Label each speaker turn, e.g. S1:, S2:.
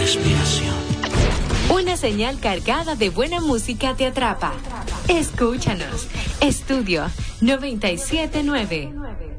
S1: respiración.
S2: Una señal cargada de buena música te atrapa. Escúchanos. Estudio 97.9.